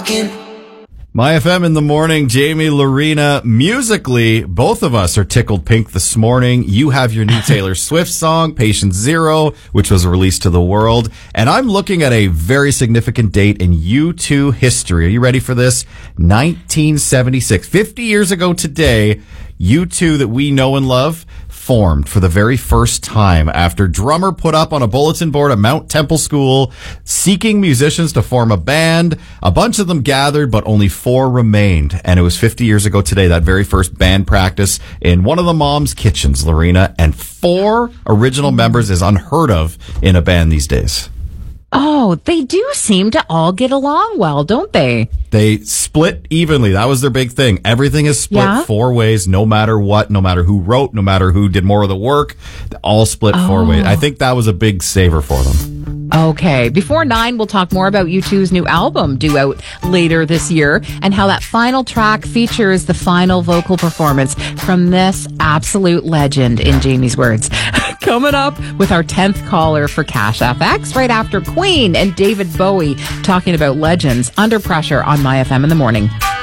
walking. My FM in the morning, Jamie, Lorena. Musically, both of us are tickled pink this morning. You have your new Taylor Swift song, Patient Zero, which was released to the world. And I'm looking at a very significant date in U2 history. Are you ready for this? 1976. 50 years ago today, U2 that we know and love formed for the very first time after drummer put up on a bulletin board at Mount Temple School seeking musicians to form a band. A bunch of them gathered, but only 4 remained. And it was 50 years ago today, that very first band practice in one of the mom's kitchens, Lorena. And 4 original members is unheard of in a band these days. Oh, they do seem to all get along well, don't they? They split evenly. That was their big thing. Everything is split 4 ways, no matter what, no matter who wrote, no matter who did more of the work. All split 4 ways. I think that was a big saver for them. Okay. Before 9, we'll talk more about U2's new album due out later this year and how that final track features the final vocal performance from this absolute legend, in Jamie's words. Coming up with our 10th caller for Cash FX right after Queen and David Bowie talking about legends under pressure on My FM in the morning.